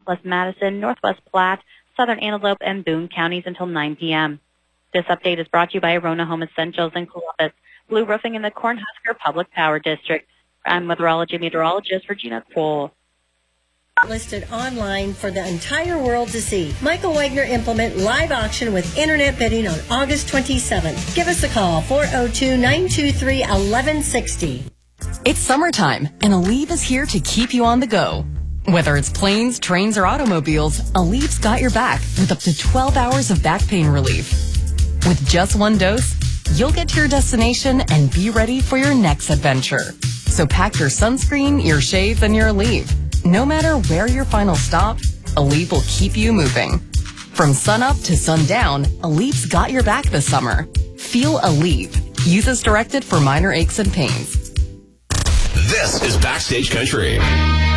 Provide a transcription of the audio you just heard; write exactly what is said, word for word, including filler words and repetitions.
southwest Madison, northwest Platte, southern Antelope, and Boone counties until nine p.m. This update is brought to you by Arona Home Essentials in Columbus, Blue Roofing in the Cornhusker Public Power District. I'm meteorology meteorologist Regina Kroll. Listed online for the entire world to see. Michael Wagner Implement live auction with internet bidding on August twenty-seventh. Give us a call, four oh two, nine two three, one one six oh. It's summertime, and Aleve is here to keep you on the go. Whether it's planes, trains, or automobiles, Aleve's got your back with up to twelve hours of back pain relief. With just one dose, you'll get to your destination and be ready for your next adventure. So pack your sunscreen, your shades, and your Aleve. No matter where your final stop, Aleve will keep you moving. From sunup to sundown, Aleve's got your back this summer. Feel Aleve. Use as directed for minor aches and pains. This is Backstage Country.